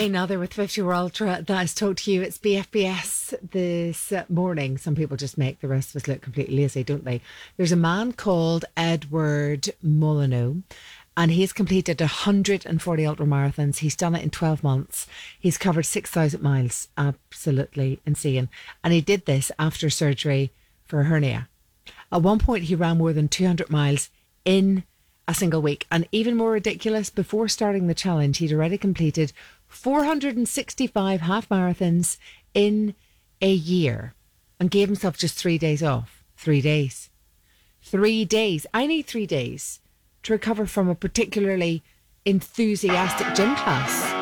Another with 50 Ultra that has talked to you. It's BFBS this morning. Some people just make the rest of us look completely lazy, don't they? There's a man called Edward Molyneux, and he's completed 140 ultra marathons. He's done it in 12 months. He's covered 6,000 miles. Absolutely insane. And he did this after surgery for a hernia. At one point, he ran more than 200 miles in a single week. And even more ridiculous, before starting the challenge, he'd already completed 465 half marathons in a year and gave himself just 3 days off. 3 days. 3 days. I need 3 days to recover from a particularly enthusiastic gym class.